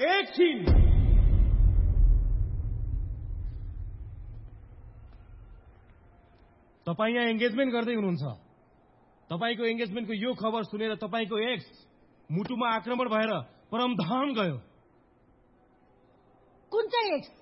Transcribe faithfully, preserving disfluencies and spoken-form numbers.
एकछिन तपाईँ यहाँ एंगेजमेन्ट गर्दै हुनुहुन्छ। तपाईको एंगेजमेन्टको यो खबर सुनेर तपाईको एक्स मुटुमा आक्रमण भएर परमधाम गयो। कुन चाहिँ एक्स?